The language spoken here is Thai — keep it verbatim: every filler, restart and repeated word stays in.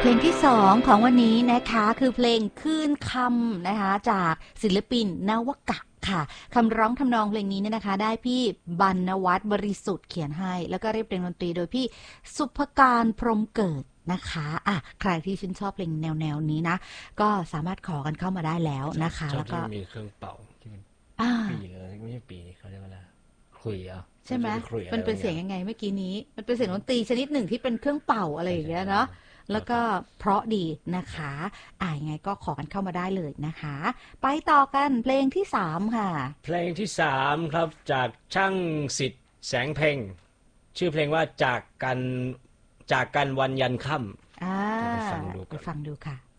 เพลงที่สองของวันนี้นะคะคือเพลงคลื่นคำนะคะจากศิลปินนวกะค่ะคำร้องทำนองเพลงนี้เนี่ยนะคะได้พี่บรรณวัฒน์บริสุทธิ์เขียนให้แล้วก็เรียบเรียงดนตรีโดยพี่สุภการพรหมเกิดนะคะอ่ะใครที่ชื่นชอบเพลงแนวแนวนี้นะก็สามารถขอกันเข้ามาได้แล้วนะคะชอบแล้วก็ที่มีเครื่องเป่าที่มันอ่าปีเลยไม่ใช่ปีเขาเรียกว่าอะไรขลุ่ยเหรอ่ะใช่ไหมขลุ่ยอะมันเป็นไรบางอย่างเสียงยังไงเมื่อกี้นี้มันเป็นเสียงดนตรีชนิดหนึ่งที่เป็นเครื่องเป่าอะไรอย่างเงี้ยเนาะแล้วก็เพราะดีนะคะอ่ายังไงก็ขอกันเข้ามาได้เลยนะคะไปต่อกันเพลงที่สามค่ะเพลงที่สามครับจากช่างสิทธิ์แสงเพ็งชื่อเพลงว่าจากกันจากกันวันยันค่อ่าำเราไปฟังดูไปก่อนฟังดูค่ะ